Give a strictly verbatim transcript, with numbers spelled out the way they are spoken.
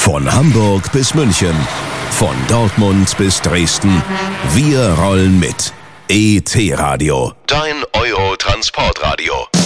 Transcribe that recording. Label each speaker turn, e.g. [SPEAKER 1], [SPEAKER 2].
[SPEAKER 1] Von Hamburg bis München, von Dortmund bis Dresden. Wir rollen mit. E T Radio, dein Euro-Transportradio.